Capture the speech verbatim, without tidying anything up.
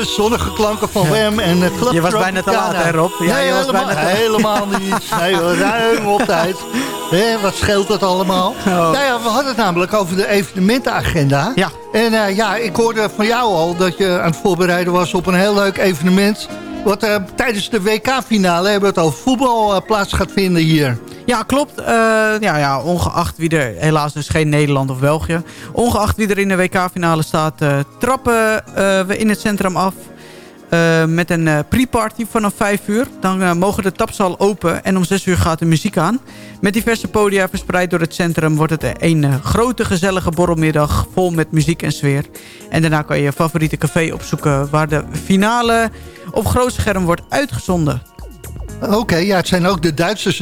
de zonnige klanken van Wham en uh, Club Je was bijna te laat, hè Rob? Ja, nee, je was helemaal, bijna te... helemaal niet. Nee, ruim op tijd. He, wat scheelt dat allemaal? Oh. Nou ja, we hadden het namelijk over de evenementenagenda. Ja. En uh, ja, ik hoorde van jou al dat je aan het voorbereiden was op een heel leuk evenement. Wat uh, tijdens de W K-finale hebben we het over voetbal uh, plaats gaat vinden hier. Ja, klopt. Uh, ja, ja, ongeacht wie er, helaas dus geen Nederland of België. Ongeacht wie er in de W K-finale staat, uh, trappen uh, we in het centrum af. Uh, met een uh, pre-party vanaf vijf uur. Dan uh, mogen de tapzaal open en om zes uur gaat de muziek aan. Met diverse podia verspreid door het centrum wordt het een uh, grote gezellige borrelmiddag vol met muziek en sfeer. En daarna kan je je favoriete café opzoeken waar de finale op groot scherm wordt uitgezonden. Oké, okay, ja, het zijn ook de Duitsers